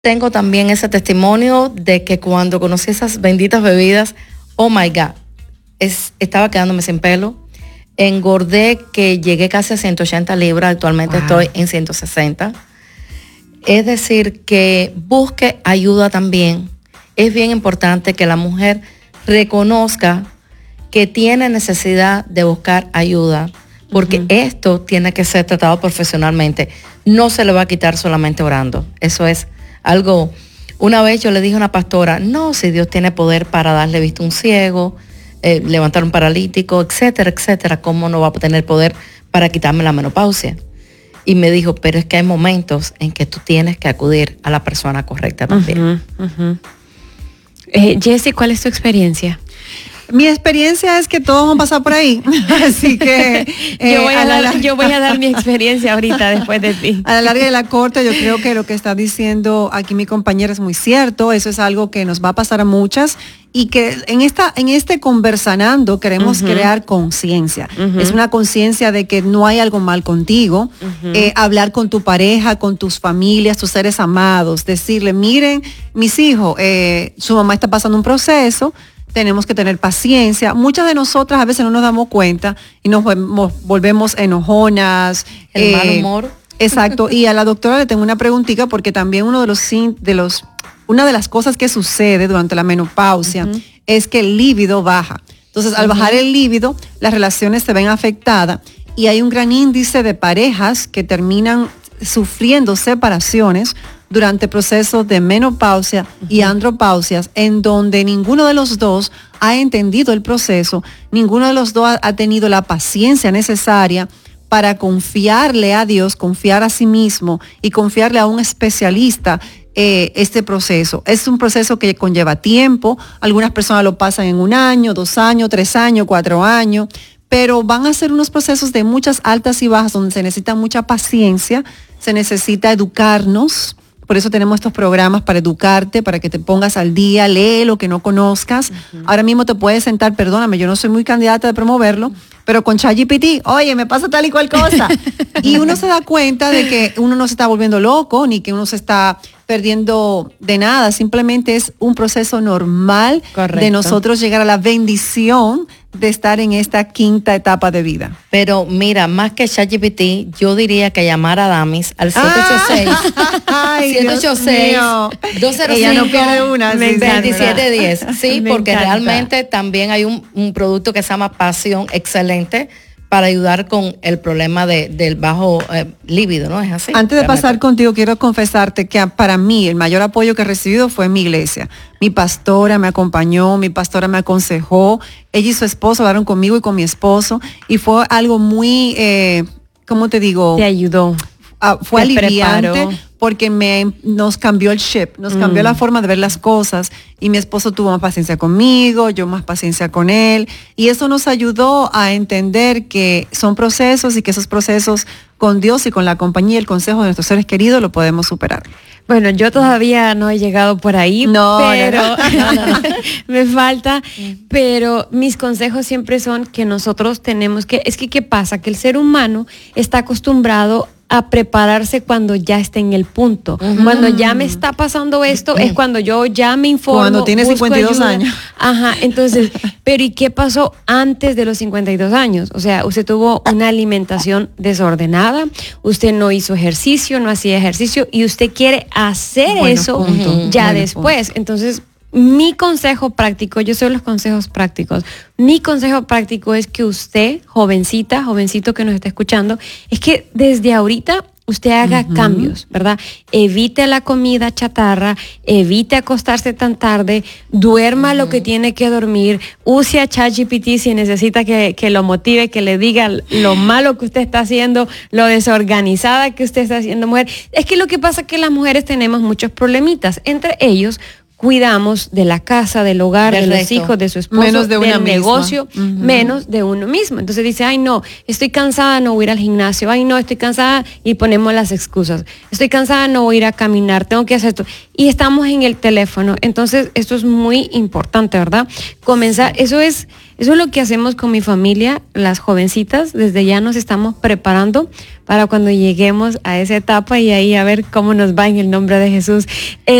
Tengo también ese testimonio de que cuando conocí esas benditas bebidas, oh my God, estaba quedándome sin pelo. Engordé que llegué casi a 180 libras, actualmente estoy en 160. Es decir, que busque ayuda también. Es bien importante que la mujer reconozca que tiene necesidad de buscar ayuda, porque esto tiene que ser tratado profesionalmente. No se le va a quitar solamente orando. Eso es algo. Una vez yo le dije a una pastora, no, si Dios tiene poder para darle vista a un ciego, levantar un paralítico, etcétera, etcétera, ¿cómo no va a tener poder para quitarme la menopausia? Y me dijo, pero es que hay momentos en que tú tienes que acudir a la persona correcta también. Jessie, ¿cuál es tu experiencia? Mi experiencia es que todos vamos a pasar por ahí, así que yo voy a dar mi experiencia ahorita después de ti. A la larga y a la corta, yo creo que lo que está diciendo aquí mi compañera es muy cierto. Eso es algo que nos va a pasar a muchas y que en este conversanando queremos crear conciencia. Es una conciencia de que no hay algo mal contigo. Hablar con tu pareja, con tus familias, tus seres amados, decirle, miren, mis hijos, su mamá está pasando un proceso. Tenemos que tener paciencia. Muchas de nosotras a veces no nos damos cuenta y nos volvemos enojonas. El mal humor. Exacto. Y a la doctora le tengo una preguntita porque también una de las cosas que sucede durante la menopausia es que el líbido baja. Entonces, al bajar el líbido, las relaciones se ven afectadas y hay un gran índice de parejas que terminan sufriendo separaciones durante procesos de menopausia y andropausias, en donde ninguno de los dos ha entendido el proceso, ninguno de los dos ha tenido la paciencia necesaria para confiarle a Dios, confiar a sí mismo y confiarle a un especialista este proceso. Es un proceso que conlleva tiempo, algunas personas lo pasan en 1 año, 2 años, 3 años, 4 años, pero van a ser unos procesos de muchas altas y bajas donde se necesita mucha paciencia, se necesita educarnos. Por eso tenemos estos programas para educarte, para que te pongas al día, lee lo que no conozcas. Ahora mismo te puedes sentar, perdóname, yo no soy muy candidata de promoverlo, pero con ChatGPT, oye, me pasa tal y cual cosa. Y uno se da cuenta de que uno no se está volviendo loco, ni que uno se está perdiendo de nada. Simplemente es un proceso normal de nosotros llegar a la bendición de estar en esta quinta etapa de vida. Pero mira, más que ChatGPT, yo diría que llamar a Damis al 786-205-2710. Sí, porque realmente también hay un producto que se llama Pasión excelente para ayudar con el problema del bajo líbido, ¿no? ¿Es así? Antes de pasar contigo, quiero confesarte que para mí el mayor apoyo que he recibido fue en mi iglesia. Mi pastora me acompañó, mi pastora me aconsejó, ella y su esposo hablaron conmigo y con mi esposo, y fue algo muy, ¿cómo te digo? Te ayudó. Fue aliviante porque nos cambió el chip, nos cambió la forma de ver las cosas y mi esposo tuvo más paciencia conmigo, yo más paciencia con él y eso nos ayudó a entender que son procesos y que esos procesos con Dios y con la compañía y el consejo de nuestros seres queridos lo podemos superar. Bueno, yo todavía no he llegado por ahí, pero me falta, pero mis consejos siempre son que nosotros tenemos que, es que ¿qué pasa? Que el ser humano está acostumbrado a prepararse cuando ya está en el punto. Cuando ya me está pasando esto, es cuando yo ya me informo. Cuando tiene 52 ayuda. años. Ajá, entonces, pero ¿y qué pasó antes de los 52 años? O sea, usted tuvo una alimentación desordenada, usted no hizo ejercicio, no hacía ejercicio, y usted quiere hacer eso ya después. Entonces, mi consejo práctico, yo soy los consejos prácticos, mi consejo práctico es que usted, jovencita, jovencito que nos está escuchando, es que desde ahorita usted haga cambios, ¿verdad? Evite la comida chatarra, evite acostarse tan tarde, duerma lo que tiene que dormir, use a ChatGPT si necesita que lo motive, que le diga lo malo que usted está haciendo, lo desorganizada que usted está haciendo, mujer. Es que lo que pasa es que las mujeres tenemos muchos problemitas, entre ellos cuidamos de la casa, del hogar, de los hijos, de su esposo, menos de del negocio, menos de uno mismo. Entonces dice, ay no, estoy cansada, no voy a ir al gimnasio, ay no, estoy cansada, y ponemos las excusas. Estoy cansada, no voy a ir a caminar, tengo que hacer esto. Y estamos en el teléfono. Entonces esto es muy importante, ¿verdad? Comenzar, eso es Eso es lo que hacemos con mi familia, las jovencitas, desde ya nos estamos preparando para cuando lleguemos a esa etapa y ahí a ver cómo nos va en el nombre de Jesús.